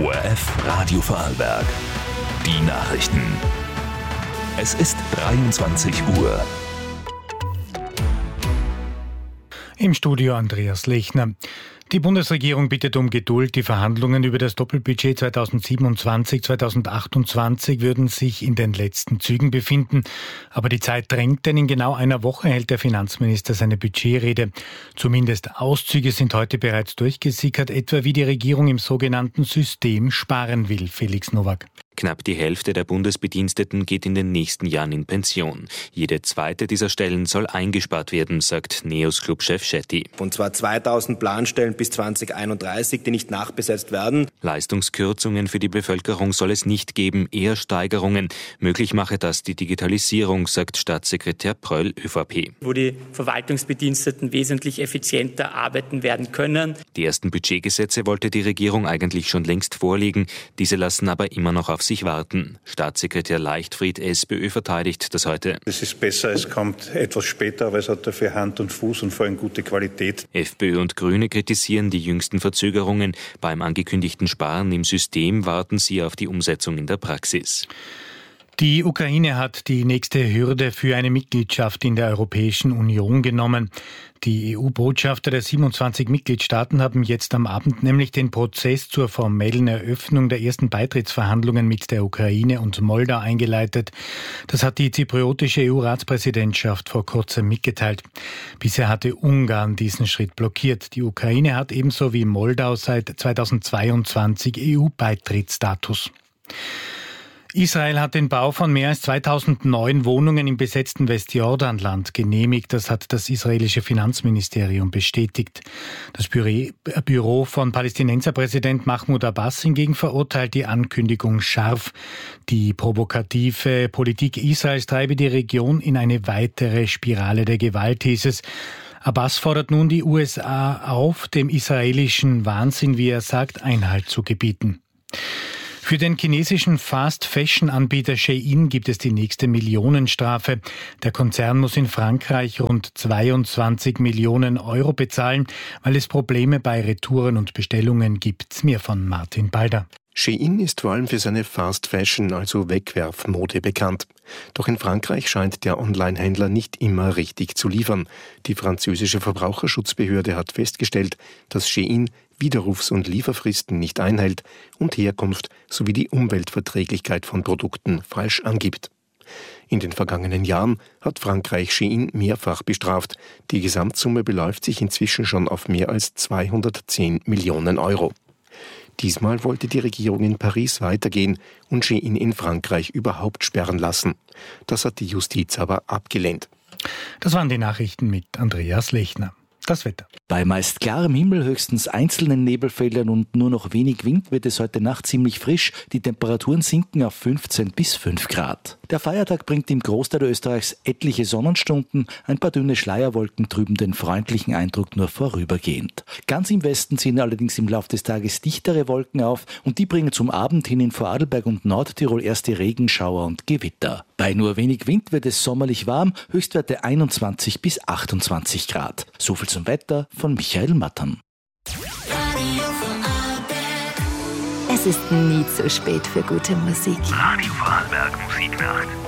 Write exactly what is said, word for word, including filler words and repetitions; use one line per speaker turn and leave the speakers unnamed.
O R F Radio Vorarlberg. Die Nachrichten. Es ist dreiundzwanzig Uhr.
Im Studio Andreas Lechner. Die Bundesregierung bittet um Geduld. Die Verhandlungen über das Doppelbudget zweitausendsiebenundzwanzig zweitausendachtundzwanzig würden sich in den letzten Zügen befinden. Aber die Zeit drängt, denn in genau einer Woche hält der Finanzminister seine Budgetrede. Zumindest Auszüge sind heute bereits durchgesickert, etwa wie die Regierung im sogenannten System sparen will. Felix Nowak.
Knapp die Hälfte der Bundesbediensteten geht in den nächsten Jahren in Pension. Jede zweite dieser Stellen soll eingespart werden, sagt Neos-Club-Chef Schetti.
Und zwar zweitausend Planstellen bis zweitausendeinunddreißig, die nicht nachbesetzt werden.
Leistungskürzungen für die Bevölkerung soll es nicht geben, eher Steigerungen. Möglich mache das die Digitalisierung, sagt Staatssekretär Pröll, ÖVP.
Wo die Verwaltungsbediensteten wesentlich effizienter arbeiten werden können.
Die ersten Budgetgesetze wollte die Regierung eigentlich schon längst vorlegen. Diese lassen aber immer noch auf sich warten. Staatssekretär Leichtfried, SPÖ, verteidigt das heute.
Es ist besser, es kommt etwas später, aber es hat dafür Hand und Fuß und vor allem gute Qualität.
FPÖ und Grüne kritisieren die jüngsten Verzögerungen. Beim angekündigten Sparen im System warten sie auf die Umsetzung in der Praxis.
Die Ukraine hat die nächste Hürde für eine Mitgliedschaft in der Europäischen Union genommen. Die E U-Botschafter der siebenundzwanzig Mitgliedstaaten haben jetzt am Abend nämlich den Prozess zur formellen Eröffnung der ersten Beitrittsverhandlungen mit der Ukraine und Moldau eingeleitet. Das hat die zypriotische E U-Ratspräsidentschaft vor kurzem mitgeteilt. Bisher hatte Ungarn diesen Schritt blockiert. Die Ukraine hat ebenso wie Moldau seit zweitausendzweiundzwanzig E U-Beitrittsstatus. Israel hat den Bau von mehr als zweitausend neuen Wohnungen im besetzten Westjordanland genehmigt. Das hat das israelische Finanzministerium bestätigt. Das Büro von Palästinenserpräsident Mahmoud Abbas hingegen verurteilt die Ankündigung scharf. Die provokative Politik Israels treibe die Region in eine weitere Spirale der Gewalt, hieß es. Abbas fordert nun die U S A auf, dem israelischen Wahnsinn, wie er sagt, Einhalt zu gebieten. Für den chinesischen Fast-Fashion-Anbieter Shein gibt es die nächste Millionenstrafe. Der Konzern muss in Frankreich rund zweiundzwanzig Millionen Euro bezahlen, weil es Probleme bei Retouren und Bestellungen gibt. Mehr von Martin Balder.
Shein ist vor allem für seine Fast Fashion, also Wegwerfmode, bekannt. Doch in Frankreich scheint der Online-Händler nicht immer richtig zu liefern. Die französische Verbraucherschutzbehörde hat festgestellt, dass Shein Widerrufs- und Lieferfristen nicht einhält und Herkunft sowie die Umweltverträglichkeit von Produkten falsch angibt. In den vergangenen Jahren hat Frankreich Shein mehrfach bestraft. Die Gesamtsumme beläuft sich inzwischen schon auf mehr als zweihundertzehn Millionen Euro. Diesmal wollte die Regierung in Paris weitergehen und Shein in Frankreich überhaupt sperren lassen. Das hat die Justiz aber abgelehnt.
Das waren die Nachrichten mit Andreas Lechner. Das Wetter.
Bei meist klarem Himmel, höchstens einzelnen Nebelfeldern und nur noch wenig Wind wird es heute Nacht ziemlich frisch. Die Temperaturen sinken auf fünfzehn bis fünf Grad. Der Feiertag bringt im Großteil Österreichs etliche Sonnenstunden. Ein paar dünne Schleierwolken trüben den freundlichen Eindruck nur vorübergehend. Ganz im Westen ziehen allerdings im Laufe des Tages dichtere Wolken auf und die bringen zum Abend hin in Vorarlberg und Nordtirol erste Regenschauer und Gewitter. Bei nur wenig Wind wird es sommerlich warm, Höchstwerte einundzwanzig bis achtundzwanzig Grad. So viel zum Wetter von Michael Mattern.
Es ist nie zu spät für gute Musik.
Radio Vorarlberg Musiknacht.